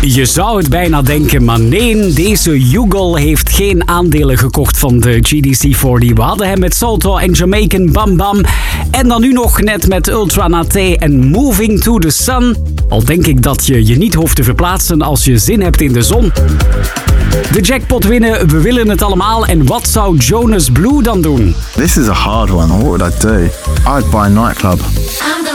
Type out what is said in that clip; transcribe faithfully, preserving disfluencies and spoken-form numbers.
Je zou het bijna denken, maar nee, deze Yugal heeft geen aandelen gekocht van de G D C veertig. We hadden hem met Salto en Jamaican Bam Bam. En dan nu nog net met Ultra Naté en Moving to the Sun. Al denk ik dat je je niet hoeft te verplaatsen als je zin hebt in de zon. De jackpot winnen, we willen het allemaal. En wat zou Jonas Blue dan doen? This is a hard one. What would I do? I'd buy a nightclub.